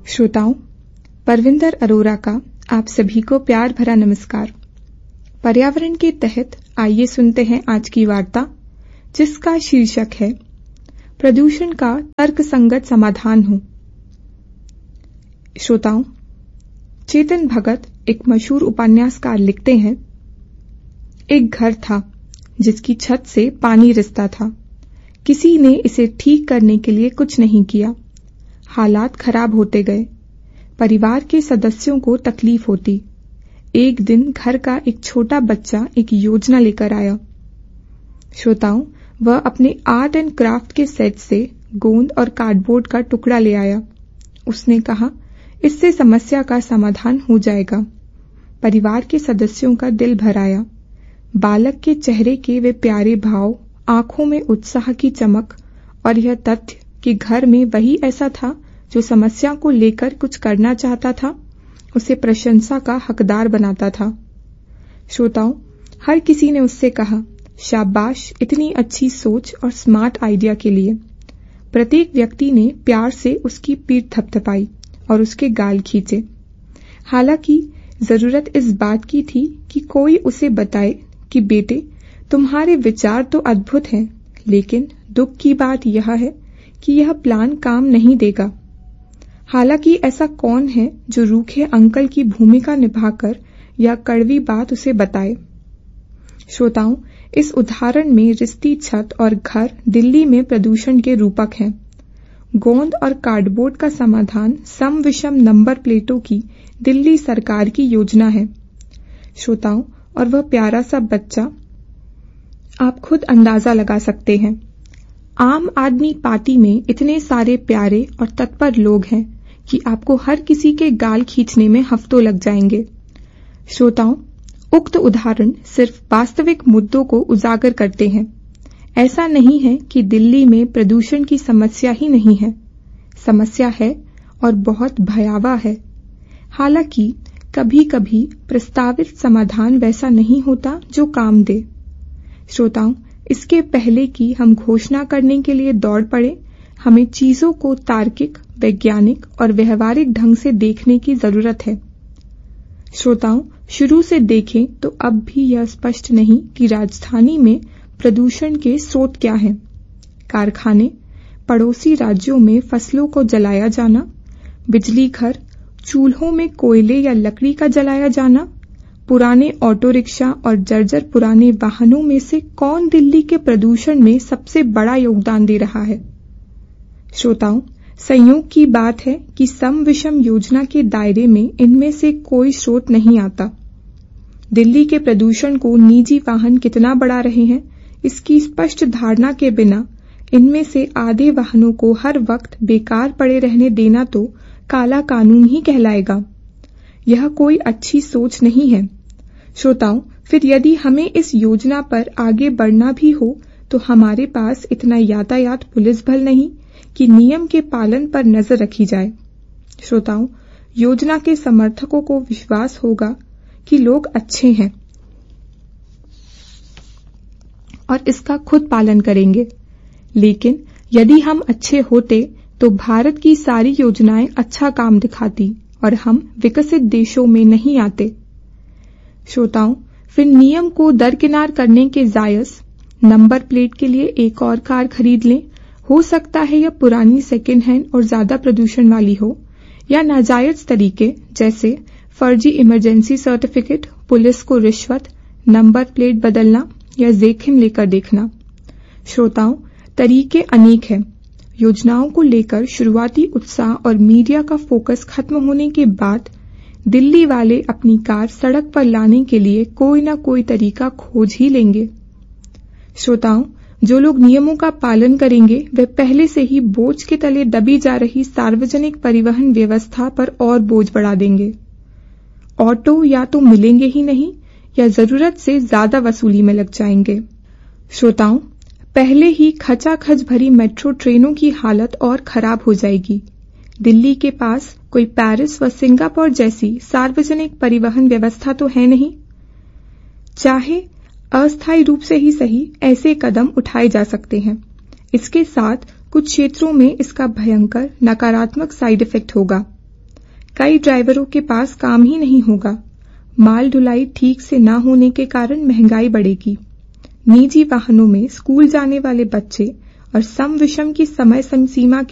श्रोताओं, परविंदर अरोरा का आप सभी को प्यार भरा नमस्कार। पर्यावरण के तहत आइए सुनते हैं आज की वार्ता, जिसका शीर्षक है प्रदूषण का तर्कसंगत समाधान हो। श्रोताओं, चेतन भगत एक मशहूर उपन्यासकार लिखते हैं, एक घर था जिसकी छत से पानी रिसता था। किसी ने इसे ठीक करने के लिए कुछ नहीं किया। हालात खराब होते गए। परिवार के सदस्यों को तकलीफ होती। एक दिन घर का एक छोटा बच्चा एक योजना लेकर आया। श्रोताओं, वह अपने आर्ट एंड क्राफ्ट के सेट से गोंद और कार्डबोर्ड का टुकड़ा ले आया। उसने कहा, इससे समस्या का समाधान हो जाएगा। परिवार के सदस्यों का दिल भर आया। बालक के चेहरे के वे प्यारे भाव, आंखों में उत्साह की चमक और यह तथ्य कि घर में वही ऐसा था जो समस्या को लेकर कुछ करना चाहता था, उसे प्रशंसा का हकदार बनाता था। श्रोताओं, हर किसी ने उससे कहा, शाबाश इतनी अच्छी सोच और स्मार्ट आइडिया के लिए। प्रत्येक व्यक्ति ने प्यार से उसकी पीठ थपथपाई और उसके गाल खींचे। हालांकि जरूरत इस बात की थी कि कोई उसे बताए कि बेटे, तुम्हारे विचार तो अद्भुत हैं, लेकिन दुख की बात यह है कि यह प्लान काम नहीं देगा। हालांकि ऐसा कौन है जो रूखे अंकल की भूमिका निभाकर यह कड़वी बात उसे बताए। श्रोताओं, इस उदाहरण में रिश्ती छत और घर दिल्ली में प्रदूषण के रूपक हैं। गोंद और कार्डबोर्ड का समाधान सम विषम नंबर प्लेटों की दिल्ली सरकार की योजना है। श्रोताओं, और वह प्यारा सा बच्चा, आप खुद अंदाजा लगा सकते हैं। आम आदमी पार्टी में इतने सारे प्यारे और तत्पर लोग हैं कि आपको हर किसी के गाल खींचने में हफ्तों लग जाएंगे। श्रोताओं, उक्त उदाहरण सिर्फ वास्तविक मुद्दों को उजागर करते हैं। ऐसा नहीं है कि दिल्ली में प्रदूषण की समस्या ही नहीं है। समस्या है और बहुत भयावह है। हालांकि कभी-कभी प्रस्तावित समाधान वैसा नहीं होता जो काम दे। श्रोताओं, इसके पहले कि हम घोषणा करने के लिए दौड़ पड़े, हमें चीजों को तार्किक, वैज्ञानिक और व्यवहारिक ढंग से देखने की जरूरत है। श्रोताओं, शुरू से देखें तो अब भी यह स्पष्ट नहीं कि राजधानी में प्रदूषण के स्रोत क्या हैं। कारखाने, पड़ोसी राज्यों में फसलों को जलाया जाना, बिजली घर, चूल्हों में कोयले या लकड़ी का जलाया जाना, पुराने ऑटो रिक्शा और जर्जर पुराने वाहनों में से कौन दिल्ली के प्रदूषण में सबसे बड़ा योगदान दे रहा है। श्रोताओं, संयोग की बात है कि सम विषम योजना के दायरे में इनमें से कोई स्रोत नहीं आता। दिल्ली के प्रदूषण को निजी वाहन कितना बढ़ा रहे हैं, इसकी स्पष्ट धारणा के बिना इनमें से आधे वाहनों को हर वक्त बेकार पड़े रहने देना तो काला कानून ही कहलाएगा। यह कोई अच्छी सोच नहीं है। श्रोताओं, फिर यदि हमें इस योजना पर आगे बढ़ना भी हो तो हमारे पास इतना यातायात पुलिस बल नहीं कि नियम के पालन पर नजर रखी जाए। श्रोताओं, योजना के समर्थकों को विश्वास होगा कि लोग अच्छे हैं और इसका खुद पालन करेंगे। लेकिन यदि हम अच्छे होते तो भारत की सारी योजनाएं अच्छा काम दिखाती और हम विकसित देशों में नहीं आते। श्रोताओं, फिर नियम को दरकिनार करने के जायज नंबर प्लेट के लिए एक और कार खरीद लें। हो सकता है यह पुरानी सेकेंड हैंड और ज्यादा प्रदूषण वाली हो, या नाजायज तरीके जैसे फर्जी इमरजेंसी सर्टिफिकेट, पुलिस को रिश्वत, नंबर प्लेट बदलना या जोखिम लेकर देखना। श्रोताओं, तरीके अनेक हैं। योजनाओं को लेकर शुरुआती उत्साह और मीडिया का फोकस खत्म होने के बाद दिल्ली वाले अपनी कार सड़क पर लाने के लिए कोई न कोई तरीका खोज ही लेंगे। श्रोताओं, जो लोग नियमों का पालन करेंगे वे पहले से ही बोझ के तले दबी जा रही सार्वजनिक परिवहन व्यवस्था पर और बोझ बढ़ा देंगे। ऑटो या तो मिलेंगे ही नहीं या जरूरत से ज्यादा वसूली में लग जाएंगे। श्रोताओं, पहले ही खचाखच भरी मेट्रो ट्रेनों की हालत और खराब हो जाएगी। दिल्ली के पास कोई पेरिस व सिंगापुर जैसी सार्वजनिक परिवहन व्यवस्था तो है नहीं। चाहे अस्थायी रूप से ही सही, ऐसे कदम उठाए जा सकते हैं। इसके साथ कुछ क्षेत्रों में इसका भयंकर नकारात्मक साइड इफेक्ट होगा। कई ड्राइवरों के पास काम ही नहीं होगा। माल ढुलाई ठीक से न होने के कारण महंगाई बढ़ेगी। निजी वाहनों में स्कूल जाने वाले बच्चे और सम विषम की समय सीमा